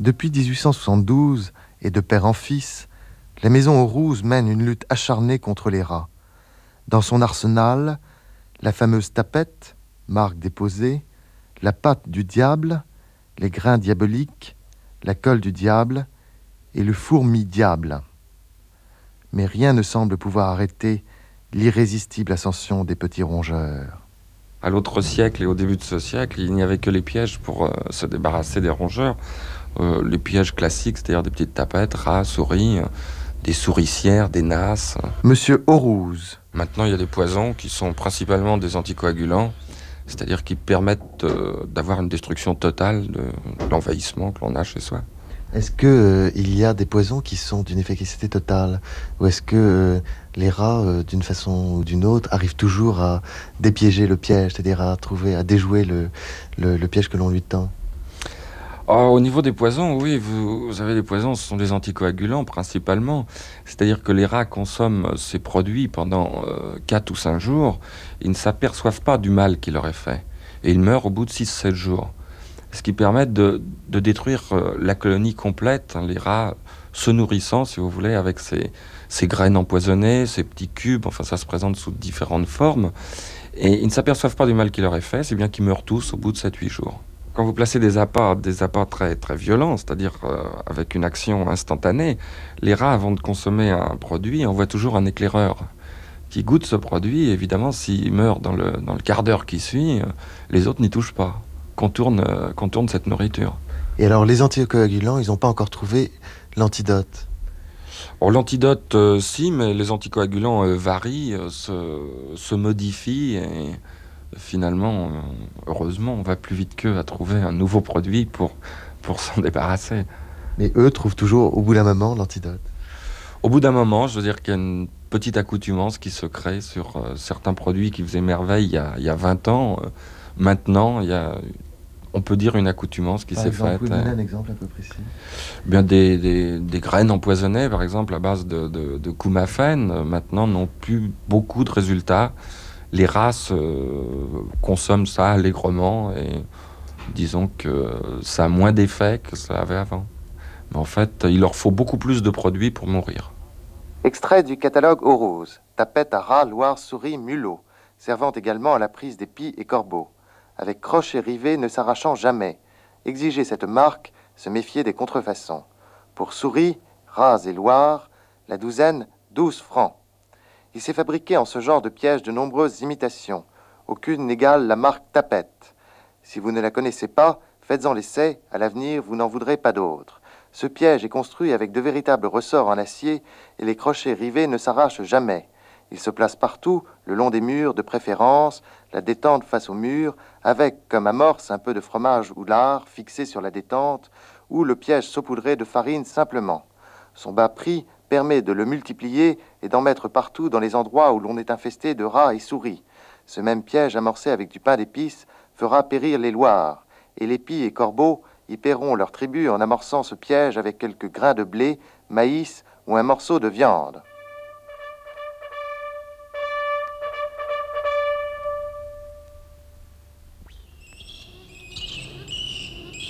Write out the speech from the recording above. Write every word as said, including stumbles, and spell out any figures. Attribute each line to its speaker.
Speaker 1: Depuis dix-huit cent soixante-douze, et de père en fils, la maison Auroux mène une lutte acharnée contre les rats. Dans son arsenal, la fameuse tapette, marque déposée, la pâte du diable, les grains diaboliques, la colle du diable et le fourmi-diable. Mais rien ne semble pouvoir arrêter l'irrésistible ascension des petits rongeurs.
Speaker 2: À l'autre siècle et au début de ce siècle, il n'y avait que les pièges pour euh, se débarrasser des rongeurs. Euh, les pièges classiques, c'est-à-dire des petites tapettes, rats, souris, euh, des souricières, des nasses.
Speaker 1: Monsieur Auroux.
Speaker 2: Maintenant, il y a des poisons qui sont principalement des anticoagulants, c'est-à-dire qui permettent euh, d'avoir une destruction totale de, de l'envahissement que l'on a chez soi.
Speaker 1: Est-ce qu'il euh, y a des poisons qui sont d'une efficacité totale? Ou est-ce que euh, les rats, euh, d'une façon ou d'une autre, arrivent toujours à dépiéger le piège, c'est-à-dire à trouver, à déjouer le, le, le piège que l'on lui tend?
Speaker 2: Oh, au niveau des poisons, oui, vous, vous avez des poisons, ce sont des anticoagulants principalement. C'est-à-dire que les rats consomment ces produits pendant euh, quatre ou cinq jours, ils ne s'aperçoivent pas du mal qu'il leur est fait. Et ils meurent au bout de six à sept jours. Ce qui permet de, de détruire euh, la colonie complète, hein, les rats se nourrissant, si vous voulez, avec ces, ces graines empoisonnées, ces petits cubes, enfin ça se présente sous différentes formes. Et ils ne s'aperçoivent pas du mal qu'il leur est fait, c'est bien qu'ils meurent tous au bout de sept à huit jours. Quand vous placez des appâts, des appâts très, très violents, c'est-à-dire euh, avec une action instantanée, les rats, avant de consommer un produit, envoient toujours un éclaireur qui goûte ce produit. Et évidemment, s'il meurt dans le, dans le quart d'heure qui suit, euh, les autres n'y touchent pas, contournent, euh, contournent cette nourriture.
Speaker 1: Et alors, les anticoagulants, ils n'ont pas encore trouvé l'antidote?
Speaker 2: Or, l'antidote, euh, si, mais les anticoagulants euh, varient, euh, se, se modifient et finalement, euh, heureusement, on va plus vite qu'eux à trouver un nouveau produit pour, pour s'en débarrasser.
Speaker 1: Mais eux trouvent toujours, au bout d'un moment, l'antidote.
Speaker 2: Au bout d'un moment, je veux dire qu'il y a une petite accoutumance qui se crée sur euh, certains produits qui faisaient merveille il y a, il y a vingt ans. Euh, maintenant, il y a, on peut dire, une accoutumance qui
Speaker 1: Par
Speaker 2: s'est
Speaker 1: exemple,
Speaker 2: faite.
Speaker 1: vous pouvez me donner
Speaker 2: euh,
Speaker 1: un exemple un peu précis?
Speaker 2: bien des, des, des graines empoisonnées, par exemple, à base de, de, de coumaphène, euh, maintenant n'ont plus beaucoup de résultats. Les races euh, consomment ça allègrement et disons que ça a moins d'effet que ça avait avant. Mais en fait, il leur faut beaucoup plus de produits pour mourir.
Speaker 1: Extrait du catalogue Auroux, tapette à rats, loirs, souris, mulots, servant également à la prise des pies et corbeaux, avec croche et rivet ne s'arrachant jamais. Exiger cette marque, se méfier des contrefaçons. Pour souris, rats et loirs, la douzaine, douze francs. Il s'est fabriqué en ce genre de piège de nombreuses imitations. Aucune n'égale la marque tapette. Si vous ne la connaissez pas, faites-en l'essai, à l'avenir vous n'en voudrez pas d'autres. Ce piège est construit avec de véritables ressorts en acier et les crochets rivés ne s'arrachent jamais. Il se place partout, le long des murs de préférence, la détente face au mur, avec comme amorce un peu de fromage ou lard fixé sur la détente, ou le piège saupoudré de farine simplement. Son bas prix permet de le multiplier et d'en mettre partout dans les endroits où l'on est infesté de rats et souris. Ce même piège amorcé avec du pain d'épices fera périr les loirs, et les pies et corbeaux y paieront leur tribut en amorçant ce piège avec quelques grains de blé, maïs ou un morceau de viande.